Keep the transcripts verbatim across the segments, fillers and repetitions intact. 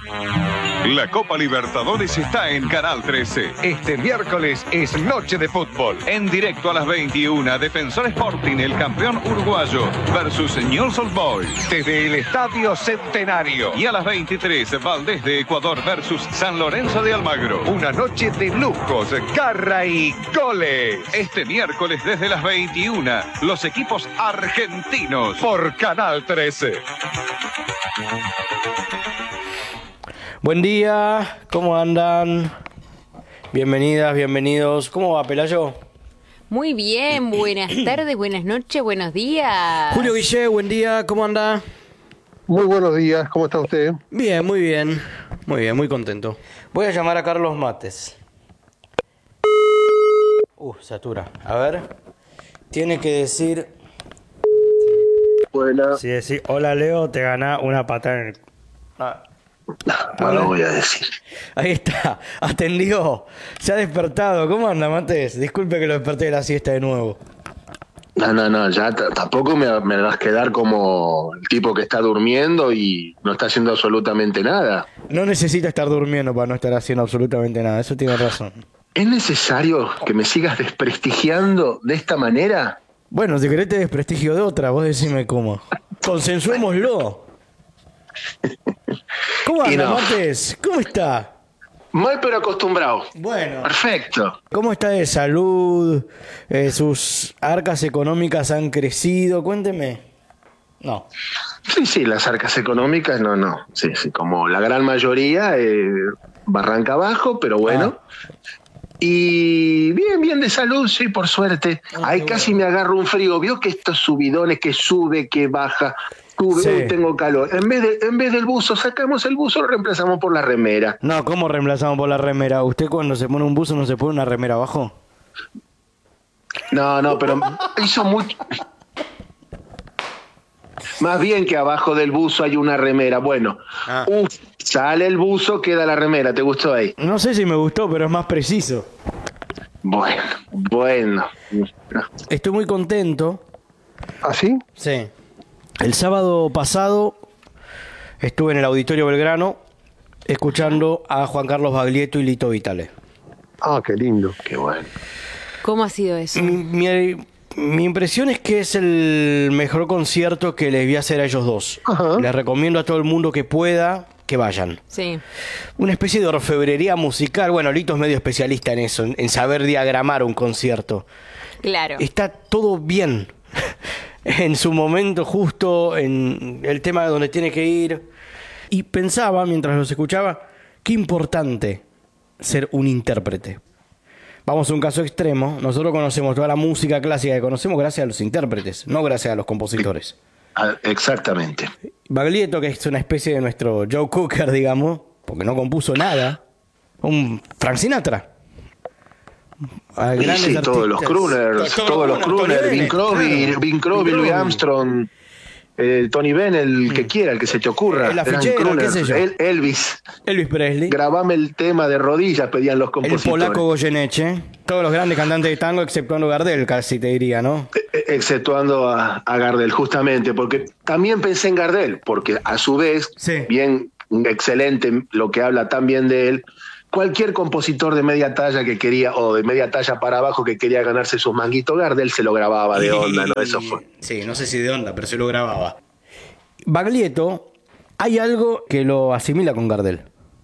La Copa Libertadores está en Canal trece. Este miércoles es noche de fútbol. En directo a las veintiuna, Defensor Sporting, el campeón uruguayo, versus Newell's Old Boys, desde el Estadio Centenario. Y a las veintitrés, Valdés de Ecuador versus San Lorenzo de Almagro. Una noche de lujos, garra y goles. Este miércoles desde las veintiuna, los equipos argentinos por Canal trece. Buen día, ¿cómo andan? Bienvenidas, bienvenidos. ¿Cómo va, Pelayo? Muy bien, buenas tardes, buenas noches, buenos días. Julio Guille, buen día, ¿cómo anda? Muy buenos días, ¿cómo está usted? Bien, muy bien, muy bien, muy contento. Voy a llamar a Carlos Mates. Uh, satura. A ver, tiene que decir... Buenas. Sí, sí. Hola, Leo, te gana una patada en el... Ah. No lo voy a decir. Ahí está, atendió, se ha despertado. ¿Cómo anda, Mates? Disculpe que lo desperté de la siesta de nuevo. No, no, no, ya t- tampoco me, me vas a quedar como el tipo que está durmiendo y no está haciendo absolutamente nada. No necesita estar durmiendo para no estar haciendo absolutamente nada, eso tiene razón. ¿Es necesario que me sigas desprestigiando de esta manera? Bueno, si querés te desprestigio de otra, vos decime cómo. Consensuémoslo. ¿Cómo anda, no. Mates? ¿Cómo está? Mal pero acostumbrado. Bueno. Perfecto. ¿Cómo está de salud? Eh, ¿Sus arcas económicas han crecido? Cuénteme. No. Sí, sí, las arcas económicas, no, no. Sí, sí, como la gran mayoría, eh, barranca abajo, pero bueno. Ah. Y bien, bien de salud, sí, por suerte. Ah, Ahí casi bueno. Me agarro un frío. Vio que estos subidones que sube, que baja... Sí. Uy, tengo calor. En vez de, en vez del buzo, sacamos el buzo, lo reemplazamos por la remera. No, ¿cómo reemplazamos por la remera? ¿Usted cuando se pone un buzo no se pone una remera abajo? No, no, pero hizo mucho. Más bien que abajo del buzo hay una remera. Bueno, ah. uf, sale el buzo, queda la remera. ¿Te gustó ahí? No sé si me gustó, pero es más preciso. Bueno, bueno. Estoy muy contento. ¿Ah, sí? Sí. El sábado pasado estuve en el Auditorio Belgrano escuchando a Juan Carlos Baglietto y Lito Vitale. Ah, qué lindo, qué bueno. ¿Cómo ha sido eso? Mi, mi, mi impresión es que es el mejor concierto que les voy a hacer a ellos dos. Ajá. Les recomiendo a todo el mundo que pueda que vayan. Sí. Una especie de orfebrería musical. Bueno, Lito es medio especialista en eso, en, en saber diagramar un concierto. Claro. Está todo bien. En su momento justo, en el tema donde tiene que ir. Y pensaba, mientras los escuchaba, qué importante ser un intérprete. Vamos a un caso extremo. Nosotros conocemos toda la música clásica que conocemos gracias a los intérpretes, no gracias a los compositores. Exactamente. Baglietto, que es una especie de nuestro Joe Cooker, digamos, porque no compuso nada. Un Frank Sinatra. Sí, sí, todos los crooners, todos, todos los crooners, Bing Crosby, claro. Bing Crosby, Louis Armstrong, eh, Tony Benn, el mm. que quiera, el que se te ocurra. El afichero, qué sé yo. El, Elvis. Elvis Presley. Grabame el tema de rodillas, pedían los compositores. El polaco Goyeneche. Todos los grandes cantantes de tango, exceptuando Gardel, casi te diría, ¿no? Exceptuando a, a Gardel, justamente, porque también pensé en Gardel, porque a su vez, sí. bien excelente lo que habla tan bien de él. Cualquier compositor de media talla que quería, o de media talla para abajo, que quería ganarse sus manguitos, Gardel se lo grababa de onda, ¿no? Eso fue. Sí, no sé si de onda, pero se lo grababa. Baglietto, hay algo que lo asimila con Gardel.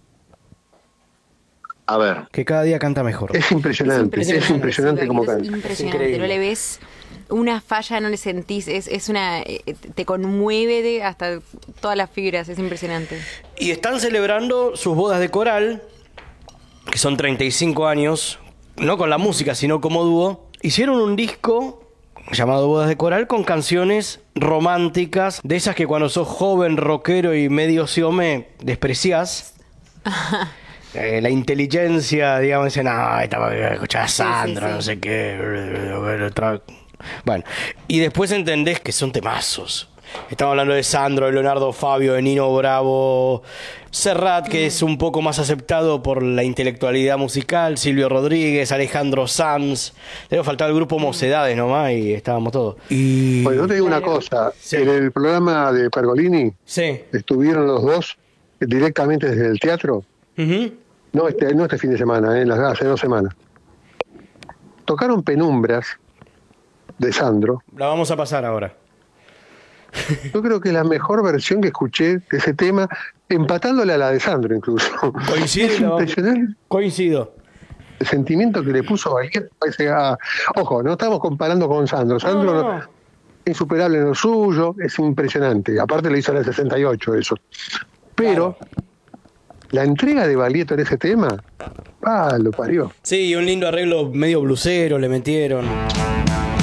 A ver. Que cada día canta mejor. Es impresionante, es impresionante, es impresionante como canta. Es impresionante, no le ves una falla, no le sentís, es, es una, te conmueve de hasta todas las fibras, es impresionante. Y están celebrando sus bodas de coral, que son treinta y cinco años, no con la música, sino como dúo. Hicieron un disco llamado Bodas de Coral con canciones románticas, de esas que cuando sos joven, rockero y medio siome, despreciás. eh, la inteligencia, digamos, dicen, no, estaba escuchando a Sandra, sí, sí, sí. no sé qué. Bueno, y después entendés que son temazos. Estamos hablando de Sandro, de Leonardo Fabio, de Nino Bravo, Serrat, que es un poco más aceptado por la intelectualidad musical, Silvio Rodríguez, Alejandro Sanz. Debe faltar el grupo Mocedades nomás y estábamos todos. Y... Bueno, yo te digo una cosa. Sí. En el programa de Pergolini sí. estuvieron los dos directamente desde el teatro. Ujú. No este, no este fin de semana, eh, las- hace dos semanas. Tocaron Penumbras de Sandro. La vamos a pasar ahora. Yo creo que es la mejor versión que escuché de ese tema, empatándole a la de Sandro incluso. Coincido, Es y la vamos- impresionante Coincido. el sentimiento que le puso Valiente. Parece, ah, ojo, no estamos comparando con Sandro. Sandro No, no- no, no. es insuperable en lo suyo, es impresionante. Aparte le hizo en el sesenta y ocho eso. Pero la entrega de Valieto en ese tema, ah, lo parió. Sí, un lindo arreglo medio blusero le metieron.